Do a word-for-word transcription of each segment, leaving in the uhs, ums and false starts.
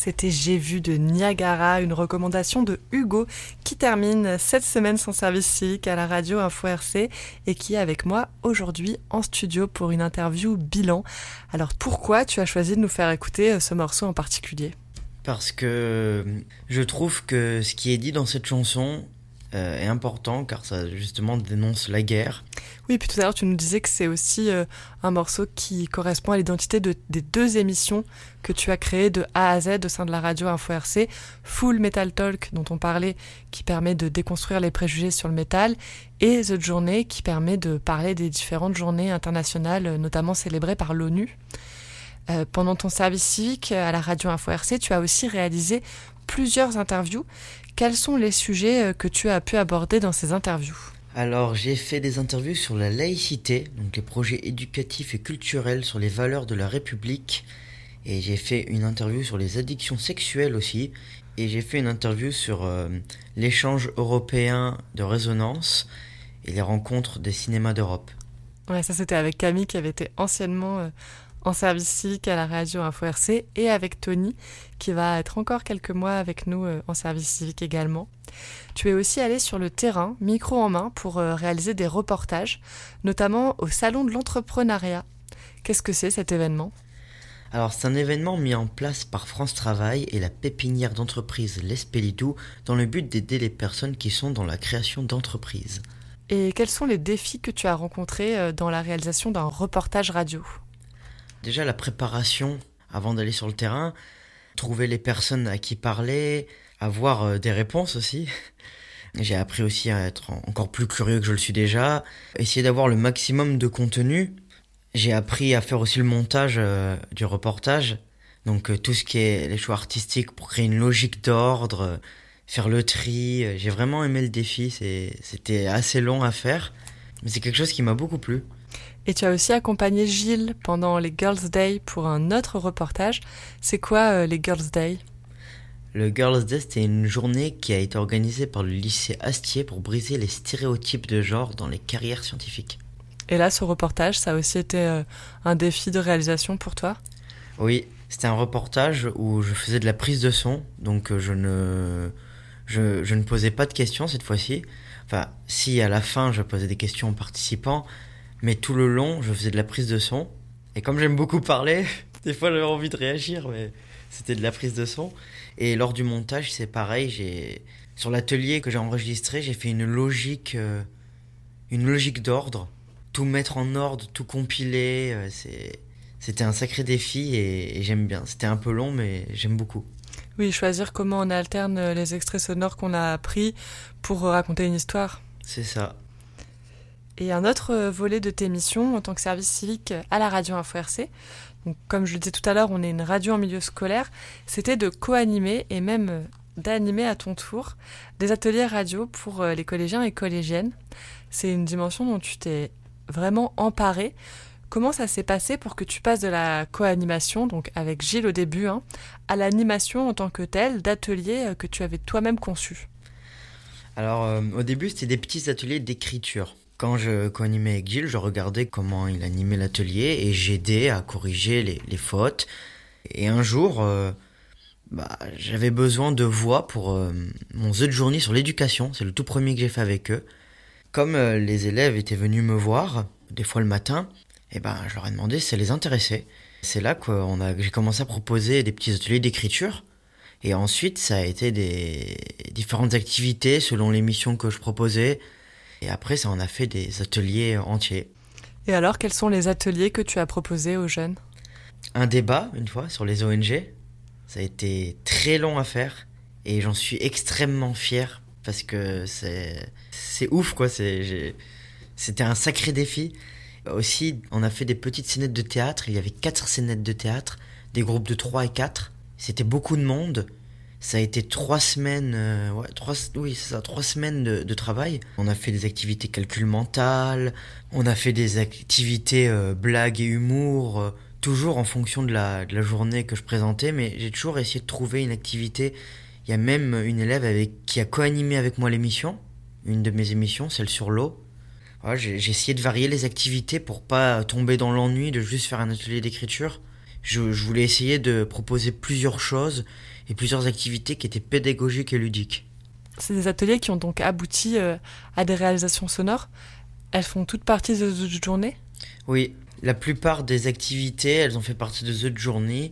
C'était J'ai vu de Niagara, une recommandation de Hugo qui termine cette semaine son service civique à la radio Info R C et qui est avec moi aujourd'hui en studio pour une interview bilan. Alors pourquoi tu as choisi de nous faire écouter ce morceau en particulier ? Parce que je trouve que ce qui est dit dans cette chanson euh, est important car ça justement dénonce la guerre. Oui, puis tout à l'heure tu nous disais que c'est aussi euh, un morceau qui correspond à l'identité de, des deux émissions que tu as créées de A à Z au sein de la radio Info R C. Full Metal Talk dont on parlait qui permet de déconstruire les préjugés sur le métal et The Journey qui permet de parler des différentes journées internationales notamment célébrées par l'ONU. Euh, pendant ton service civique à la radio Info R C, tu as aussi réalisé plusieurs interviews. Quels sont les sujets que tu as pu aborder dans ces interviews ? Alors, j'ai fait des interviews sur la laïcité, donc les projets éducatifs et culturels sur les valeurs de la République. Et j'ai fait une interview sur les addictions sexuelles aussi. Et j'ai fait une interview sur euh, l'échange européen de résonance et les rencontres des cinémas d'Europe. Ouais, ça c'était avec Camille qui avait été anciennement euh, en service civique à la radio Info R C et avec Tony qui va être encore quelques mois avec nous euh, en service civique également. Tu es aussi allé sur le terrain, micro en main, pour euh, réaliser des reportages, notamment au Salon de l'entrepreneuriat. Qu'est-ce que c'est cet événement ? Alors c'est un événement mis en place par France Travail et la pépinière d'entreprise L'Espelidou dans le but d'aider les personnes qui sont dans la création d'entreprises. Et quels sont les défis que tu as rencontrés euh, dans la réalisation d'un reportage radio ? Déjà la préparation avant d'aller sur le terrain, trouver les personnes à qui parler, avoir euh, des réponses aussi. J'ai appris aussi à être encore plus curieux que je le suis déjà, essayer d'avoir le maximum de contenu. J'ai appris à faire aussi le montage euh, du reportage, donc euh, tout ce qui est les choix artistiques pour créer une logique d'ordre, euh, faire le tri. J'ai vraiment aimé le défi, c'est, c'était assez long à faire, mais c'est quelque chose qui m'a beaucoup plu. Et tu as aussi accompagné Gilles pendant les Girls' Day pour un autre reportage. C'est quoi euh, les Girls' Day ? Le Girls' Day, c'était une journée qui a été organisée par le lycée Astier pour briser les stéréotypes de genre dans les carrières scientifiques. Et là, ce reportage, ça a aussi été euh, un défi de réalisation pour toi ? Oui, c'était un reportage où je faisais de la prise de son, donc euh, je ne, je, je ne posais pas de questions cette fois-ci. Enfin, si à la fin, je posais des questions aux participants, mais tout le long, je faisais de la prise de son. Et comme j'aime beaucoup parler, des fois j'avais envie de réagir, mais c'était de la prise de son. Et lors du montage, c'est pareil. J'ai... Sur l'atelier que j'ai enregistré, j'ai fait une logique, euh, une logique d'ordre. Tout mettre en ordre, tout compiler. Euh, c'est... C'était un sacré défi et, et j'aime bien. C'était un peu long, mais j'aime beaucoup. Oui, choisir comment on alterne les extraits sonores qu'on a pris pour raconter une histoire. C'est ça. Et un autre volet de tes missions en tant que service civique à la radio Info R C, donc, comme je le disais tout à l'heure, on est une radio en milieu scolaire, c'était de co-animer et même d'animer à ton tour des ateliers radio pour les collégiens et collégiennes. C'est une dimension dont tu t'es vraiment emparé. Comment ça s'est passé pour que tu passes de la co-animation, donc avec Gilles au début, hein, à l'animation en tant que telle d'ateliers que tu avais toi-même conçus ? Alors, euh, au début, c'était des petits ateliers d'écriture. Quand je co-animais avec Gilles, je regardais comment il animait l'atelier et j'aidais à corriger les, les fautes. Et un jour, euh, bah, j'avais besoin de voix pour euh, mon The Journey sur l'éducation. C'est le tout premier que j'ai fait avec eux. Comme euh, les élèves étaient venus me voir, des fois le matin, et ben, je leur ai demandé si ça les intéressait. C'est là que on a, j'ai commencé à proposer des petits ateliers d'écriture. Et ensuite, ça a été des différentes activités selon les missions que je proposais. Et après, ça en a fait des ateliers entiers. Et alors, quels sont les ateliers que tu as proposés aux jeunes ? Un débat, une fois, sur les O N G. Ça a été très long à faire. Et j'en suis extrêmement fier. Parce que c'est, c'est ouf, quoi. C'est, j'ai... C'était un sacré défi. Aussi, on a fait des petites scénettes de théâtre. Il y avait quatre scénettes de théâtre. Des groupes de trois et quatre. C'était beaucoup de monde. Ça a été trois semaines, euh, ouais, trois, oui, c'est ça, trois semaines de, de travail. On a fait des activités calcul mental, on a fait des activités euh, blagues et humour, euh, toujours en fonction de la, de la journée que je présentais, mais j'ai toujours essayé de trouver une activité. Il y a même une élève avec, qui a co-animé avec moi l'émission, une de mes émissions, celle sur l'eau. Voilà, j'ai, j'ai essayé de varier les activités pour pas tomber dans l'ennui de juste faire un atelier d'écriture. Je, je voulais essayer de proposer plusieurs choses et plusieurs activités qui étaient pédagogiques et ludiques. C'est des ateliers qui ont donc abouti euh, à des réalisations sonores. Elles font toutes partie de The Journey ? Oui, la plupart des activités, elles ont fait partie de The Journey,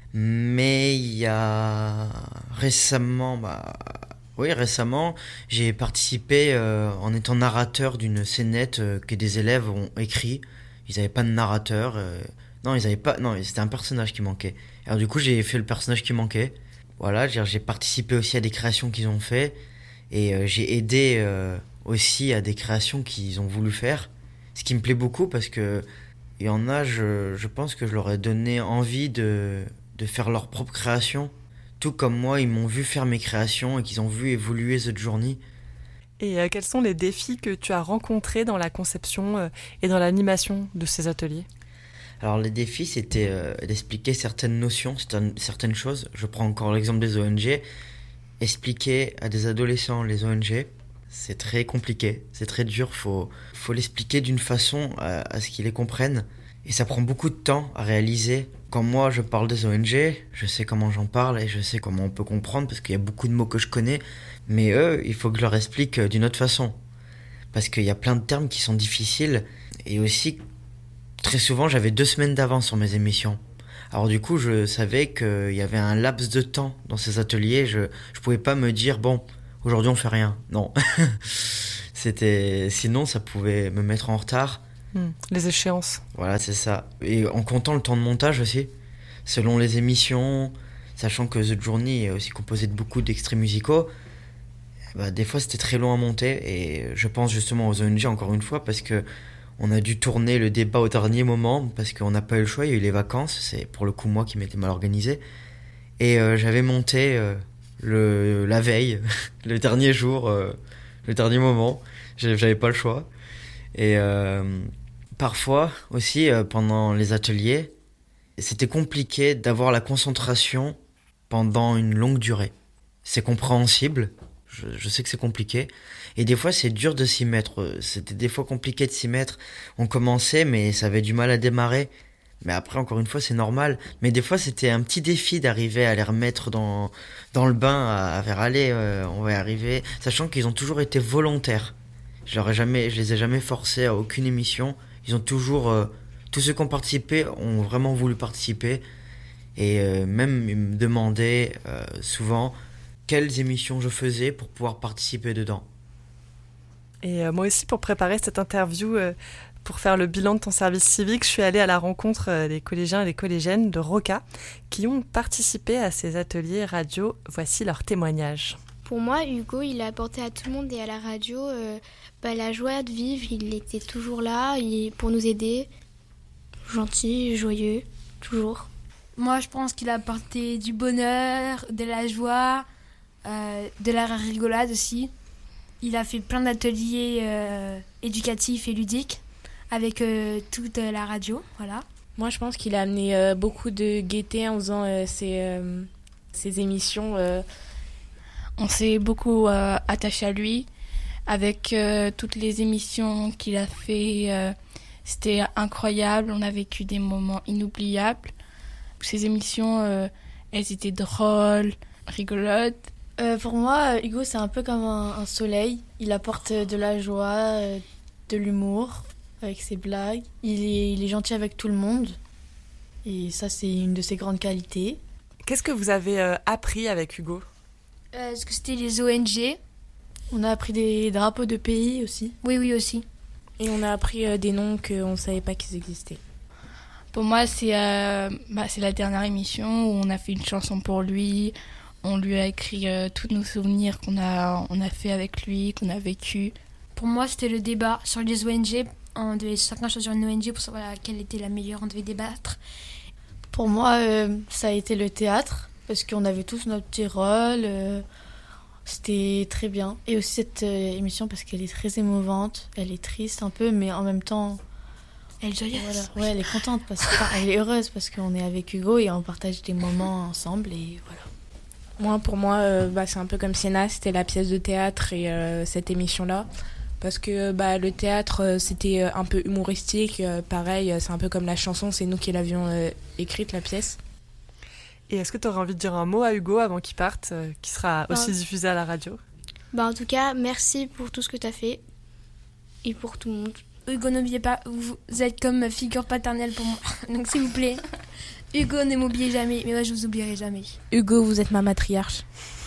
mais il y a récemment, bah, oui, récemment, j'ai participé euh, en étant narrateur d'une scénette euh, que des élèves ont écrit. Ils n'avaient pas de narrateur. Euh, non, ils avaient pas. Non, c'était un personnage qui manquait. Alors du coup, j'ai fait le personnage qui manquait. Voilà, j'ai, j'ai participé aussi à des créations qu'ils ont fait et euh, j'ai aidé euh, aussi à des créations qu'ils ont voulu faire. Ce qui me plaît beaucoup parce que il y en a, je, je pense que je leur ai donné envie de, de faire leur propre création. Tout comme moi, ils m'ont vu faire mes créations et qu'ils ont vu évoluer The Journey. Et euh, quels sont les défis que tu as rencontrés dans la conception euh, et dans l'animation de ces ateliers ? Alors les défis, c'était euh, d'expliquer certaines notions, certaines, certaines choses. Je prends encore l'exemple des O N G. Expliquer à des adolescents les O N G, c'est très compliqué, c'est très dur. Faut, faut l'expliquer d'une façon à, à ce qu'ils les comprennent. Et ça prend beaucoup de temps à réaliser. Quand moi je parle des O N G, je sais comment j'en parle et je sais comment on peut comprendre parce qu'il y a beaucoup de mots que je connais. Mais eux, il faut que je leur explique d'une autre façon. Parce qu'il y a plein de termes qui sont difficiles. Et aussi, très souvent, j'avais deux semaines d'avance sur mes émissions. Alors du coup, je savais qu'il y avait un laps de temps dans ces ateliers. Je je pouvais pas me dire, bon, aujourd'hui on fait rien. Non. C'était, sinon, ça pouvait me mettre en retard. Mmh, les échéances. Voilà, c'est ça. Et en comptant le temps de montage aussi, selon les émissions, sachant que The Journey est aussi composé de beaucoup d'extraits musicaux, bah, des fois c'était très long à monter. Et je pense justement aux O N G encore une fois, parce que on a dû tourner le débat au dernier moment, parce qu'on n'a pas eu le choix, il y a eu les vacances, c'est pour le coup moi qui m'étais mal organisé. Et euh, j'avais monté euh, le, la veille, le dernier jour, euh, le dernier moment, j'avais pas le choix. Et euh, parfois aussi, euh, pendant les ateliers, c'était compliqué d'avoir la concentration pendant une longue durée. C'est compréhensible, je, je sais que c'est compliqué. Et des fois, c'est dur de s'y mettre. C'était des fois compliqué de s'y mettre. On commençait, mais ça avait du mal à démarrer. Mais après, encore une fois, c'est normal. Mais des fois, c'était un petit défi d'arriver à les remettre dans, dans le bain, à, à faire aller, euh, on va y arriver. Sachant qu'ils ont toujours été volontaires. Je leur ai jamais, je les ai jamais forcés à aucune émission. Ils ont toujours, euh, tous ceux qui ont participé ont vraiment voulu participer. Et euh, même, ils me demandaient euh, souvent quelles émissions je faisais pour pouvoir participer dedans. Et euh, moi aussi, pour préparer cette interview, euh, pour faire le bilan de ton service civique, je suis allée à la rencontre euh, des collégiens et des collégiennes de Roca qui ont participé à ces ateliers radio. Voici leur témoignage. Pour moi, Hugo, il a apporté à tout le monde et à la radio euh, bah, la joie de vivre. Il était toujours là il, pour nous aider. Gentil, joyeux, toujours. Moi, je pense qu'il a apporté du bonheur, de la joie, euh, de la rigolade aussi. Il a fait plein d'ateliers euh, éducatifs et ludiques avec euh, toute la radio, voilà. Moi, je pense qu'il a amené euh, beaucoup de gaieté en faisant euh, ses, euh, ses émissions. Euh. On s'est beaucoup euh, attaché à lui avec euh, toutes les émissions qu'il a fait. Euh, c'était incroyable. On a vécu des moments inoubliables. Ces émissions, euh, elles étaient drôles, rigolotes. Euh, pour moi, Hugo, c'est un peu comme un, un soleil. Il apporte de la joie, euh, de l'humour avec ses blagues. Il est, il est gentil avec tout le monde. Et ça, c'est une de ses grandes qualités. Qu'est-ce que vous avez euh, appris avec Hugo ? euh, Est-ce que c'était les O N G ? On a appris des drapeaux de pays aussi. Oui, oui, aussi. Et on a appris euh, des noms qu'on ne savait pas qu'ils existaient. Pour moi, c'est, euh, bah, c'est la dernière émission où on a fait une chanson pour lui. On lui a écrit euh, tous nos souvenirs qu'on a, on a fait avec lui, qu'on a vécu. Pour moi, c'était le débat sur les O N G. On devait chacun choisir une O N G pour savoir laquelle était la meilleure. On devait débattre. Pour moi, euh, ça a été le théâtre, parce qu'on avait tous notre petit rôle. Euh, c'était très bien. Et aussi cette euh, émission, parce qu'elle est très émouvante. Elle est triste un peu, mais en même temps... Elle est joyeuse. Voilà. Ouais, elle est contente, parce que, enfin, elle est heureuse, parce qu'on est avec Hugo et on partage des moments ensemble, et voilà. Moi, pour moi, euh, bah, c'est un peu comme Sienna, c'était la pièce de théâtre et euh, cette émission-là. Parce que bah, le théâtre, euh, c'était un peu humoristique. Euh, pareil, c'est un peu comme la chanson, c'est nous qui l'avions euh, écrite, la pièce. Et est-ce que tu aurais envie de dire un mot à Hugo avant qu'il parte, euh, qui sera aussi Ben, diffusé à la radio? Bah en tout cas, merci pour tout ce que tu as fait et pour tout le monde. Hugo, n'oubliez pas, vous êtes comme ma figure paternelle pour moi. Donc s'il vous plaît, Hugo, ne m'oubliez jamais. Mais moi, je vous oublierai jamais. Hugo, vous êtes ma matriarche.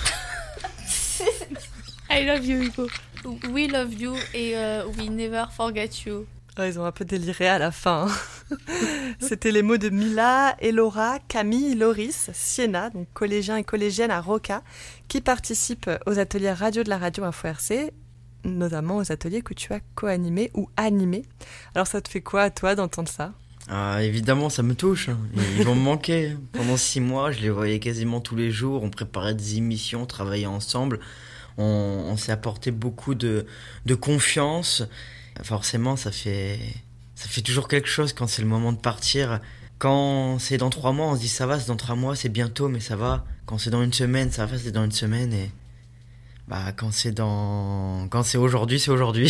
I love you, Hugo. We love you et uh, we never forget you. Oh, ils ont un peu déliré à la fin. C'était les mots de Mila, Elora, Camille, Loris, Sienna, donc collégiens et collégiennes à Roca, qui participent aux ateliers radio de la radio Info R C, notamment aux ateliers que tu as co-animés ou animés. Alors ça te fait quoi à toi d'entendre ça? Ah, évidemment, ça me touche. Hein. Ils vont me manquer. Pendant six mois, je les voyais quasiment tous les jours. On préparait des émissions, on travaillait ensemble. On, on s'est apporté beaucoup de, de confiance. Forcément, ça fait, ça fait toujours quelque chose quand c'est le moment de partir. Quand c'est dans trois mois, on se dit ça va, c'est dans trois mois, c'est bientôt, mais ça va. Quand c'est dans une semaine, ça va, c'est dans une semaine. Et bah, quand c'est dans, quand c'est aujourd'hui, c'est aujourd'hui.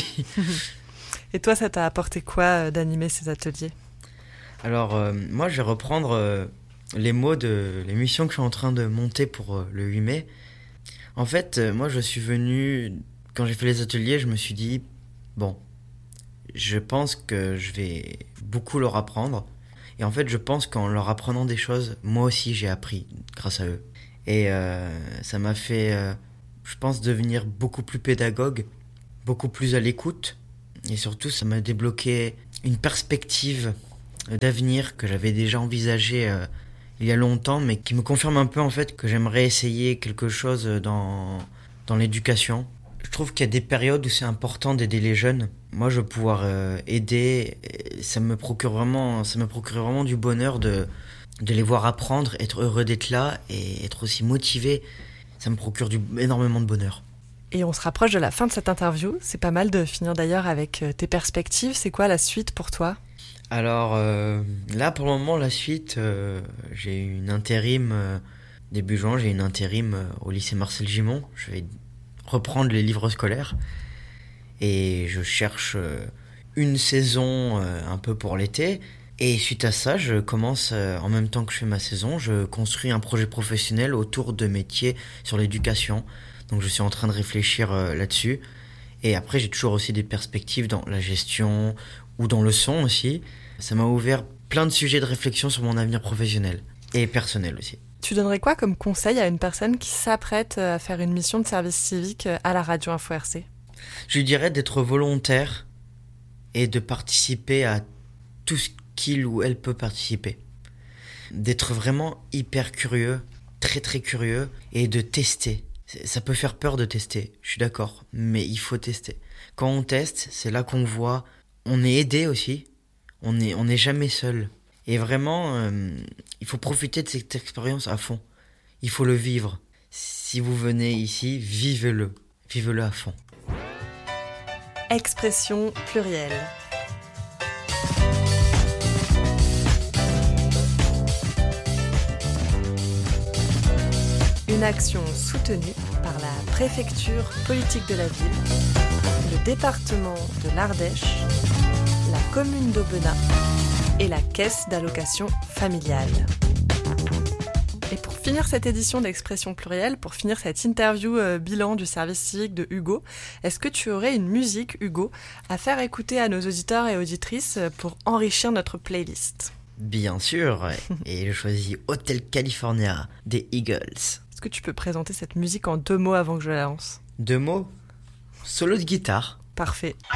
Et toi, ça t'a apporté quoi d'animer ces ateliers? Alors, euh, moi, je vais reprendre euh, les mots de l'émission que je suis en train de monter pour euh, le huit mai. En fait, euh, moi, je suis venu... Quand j'ai fait les ateliers, je me suis dit... Bon, je pense que je vais beaucoup leur apprendre. Et en fait, je pense qu'en leur apprenant des choses, moi aussi, j'ai appris grâce à eux. Et euh, ça m'a fait, euh, je pense, devenir beaucoup plus pédagogue, beaucoup plus à l'écoute. Et surtout, ça m'a débloqué une perspective d'avenir que j'avais déjà envisagé euh, il y a longtemps, mais qui me confirme un peu en fait que j'aimerais essayer quelque chose dans, dans l'éducation. Je trouve qu'il y a des périodes où c'est important d'aider les jeunes. Moi, je veux pouvoir euh, aider, ça me procure vraiment, ça me procure vraiment du bonheur de, de les voir apprendre, être heureux d'être là et être aussi motivé. Ça me procure du, énormément de bonheur. Et on se rapproche de la fin de cette interview. C'est pas mal de finir d'ailleurs avec tes perspectives. C'est quoi la suite pour toi ? Alors euh, là, pour le moment, la suite, euh, j'ai une intérim, euh, début juin, j'ai une intérim euh, au lycée Marcel Gimond. Je vais reprendre les livres scolaires et je cherche euh, une saison euh, un peu pour l'été. Et suite à ça, je commence, euh, en même temps que je fais ma saison, je construis un projet professionnel autour de métiers sur l'éducation. Donc je suis en train de réfléchir euh, là-dessus. Et après, j'ai toujours aussi des perspectives dans la gestion ou dans le son aussi. Ça m'a ouvert plein de sujets de réflexion sur mon avenir professionnel et personnel aussi. Tu donnerais quoi comme conseil à une personne qui s'apprête à faire une mission de service civique à la radio Info R C ? Je lui dirais d'être volontaire et de participer à tout ce qu'il ou elle peut participer. D'être vraiment hyper curieux, très très curieux, et de tester. Ça peut faire peur de tester, je suis d'accord, mais il faut tester. Quand on teste, c'est là qu'on voit, on est aidé aussi, on n'est on n'est jamais seul. Et vraiment, euh, il faut profiter de cette expérience à fond. Il faut le vivre. Si vous venez ici, vivez-le. Vivez-le à fond. Expression plurielle. Une action soutenue par la préfecture politique de la ville, le département de l'Ardèche, la commune d'Aubenas et la caisse d'allocation familiale. Et pour finir cette édition d'Expression plurielle, pour finir cette interview euh, bilan du service civique de Hugo, est-ce que tu aurais une musique, Hugo, à faire écouter à nos auditeurs et auditrices pour enrichir notre playlist ? Bien sûr, et je choisis Hotel California des Eagles. Est-ce que tu peux présenter cette musique en deux mots avant que je la lance ? Deux mots, solo de guitare. Parfait.